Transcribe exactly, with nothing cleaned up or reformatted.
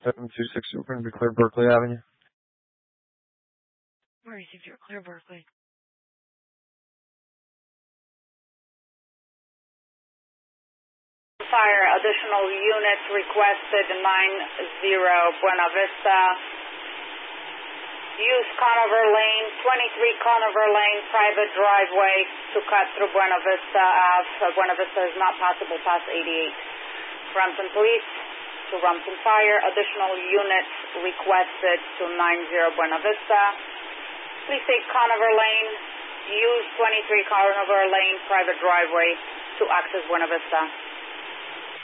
seven two six, we're going to be clear Berkeley Avenue. We received your clear Berkeley. Fire, additional units requested nine zero Buena Vista. Use Conover Lane, twenty-three Conover Lane, private driveway to cut through Buena Vista Ave. Buena Vista is not passable past eighty-eight. Brampton Police to Brampton Fire, additional units requested to nine zero Buena Vista. Please take Conover Lane, use twenty-three Conover Lane, private driveway to access Buena Vista.